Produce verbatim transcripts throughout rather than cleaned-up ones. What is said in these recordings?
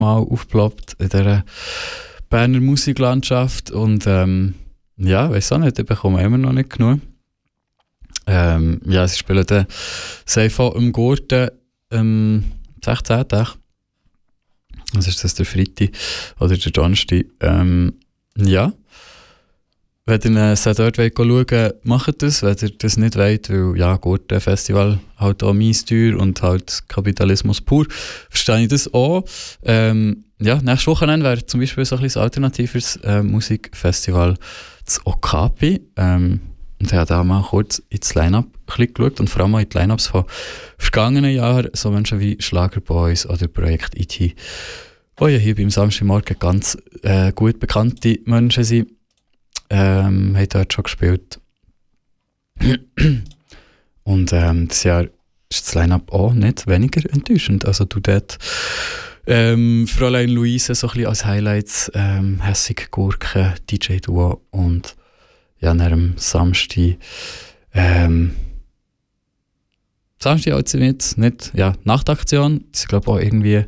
mal aufgeploppt in dieser Berner Musiklandschaft und ähm, ja, weiss auch nicht, ich bekomme immer noch nicht genug. Ähm, ja, sie spielen den Seifo im Gurten am sechzehnten Was ist das, der Freitag oder der Donnerstag? Ähm, ja. Wenn ihr äh, dort wollt schauen wollt, macht das. Wenn ihr das nicht wollt, weil ja, Gurten-Festival halt auch mies teuer und halt Kapitalismus pur, verstehe ich das auch. Ähm, ja, nächstes Wochenende wäre zum Beispiel so ein bisschen alternatives äh, Musikfestival das Okapi. Ähm, und ich habe da mal kurz ins Line-Up geschaut und vor allem auch in die Line-Ups von vergangenen Jahren, so Menschen wie Schlagerboys oder Projekt I T, die ja hier beim Samstagmorgen ganz äh, gut bekannte Menschen sind. Ähm, haben dort schon gespielt. Und ähm, das Jahr ist das Line-Up auch nicht weniger enttäuschend. Also du dort ähm, Fräulein Luise so ein bisschen als Highlights, ähm, Hässig Gurke, D J-Duo und ja, nach dem Samstag ähm, Samstag also nicht, nicht, ja, Nachtaktion, das ist glaube ich auch irgendwie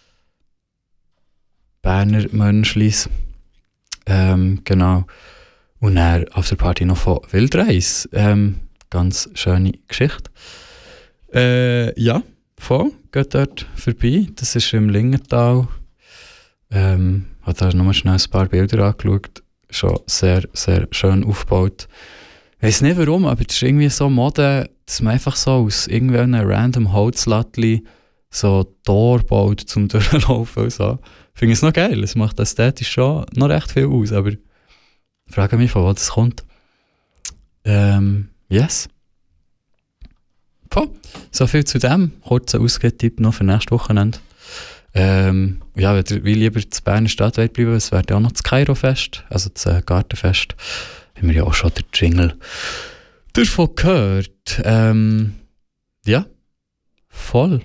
Berner Mönchlis, ähm, genau. Und dann auf der Party noch von Wildreis. Ähm, ganz schöne Geschichte. Äh, ja, voll, geht dort vorbei. Das ist im Lingenthal. Ähm, habe da nochmal schnell ein paar Bilder angeschaut. Schon sehr, sehr schön aufgebaut. Ich weiss nicht warum, aber es ist irgendwie so Mode, dass man einfach so aus irgendwelchen random Holzlattli so Tor baut zum Durchlaufen und so. Ich finde es noch geil. Es macht ästhetisch schon noch recht viel aus, aber ich frage mich, von wo das kommt. Ähm, yes. Voll. So viel zu dem. Kurzer Ausgehtipp noch für nächstes Wochenende. Ähm, ja, wenn ihr wie lieber zu Berner Stadt wollt bleiben, es wäre ja auch noch das Kairo-Fest, also das äh, Gartenfest. Haben wir ja auch schon den Jingle davon gehört. Ähm, ja, voll.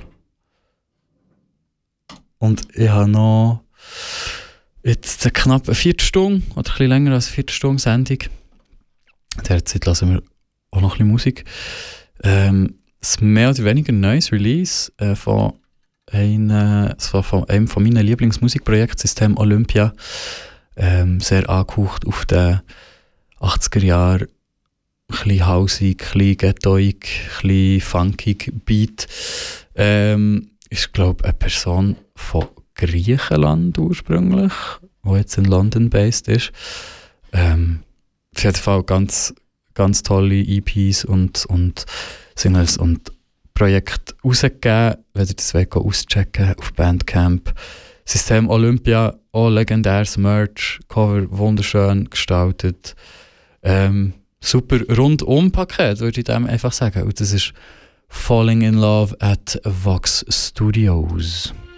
Und ich habe noch jetzt eine knapp eine Viertelstunde oder ein bisschen länger als eine Viertelstunde Sendung. In der Zeit lassen wir auch noch ein bisschen Musik. Ähm, das mehr oder weniger neues Release äh, von, eine, von, von einem von meinen Lieblingsmusikprojekten, System Olympia. Ähm, sehr angehaucht auf den achtziger Jahre, ein bisschen hausig, ein bisschen ghettoig, ein bisschen funkig Beat. Ähm, ist, glaube ich, eine Person von Griechenland ursprünglich, die jetzt in London based ist. Ähm, auf jeden Fall ganz, ganz tolle E Ps und, und Singles und Projekte rausgegeben. Wenn ihr das wollt, auschecken auf Bandcamp. System Olympia, auch legendäres Merch, Cover wunderschön gestaltet. Ähm, super Rundum-Paket, würde ich dem einfach sagen. Und das ist Falling in Love at Vox Studios.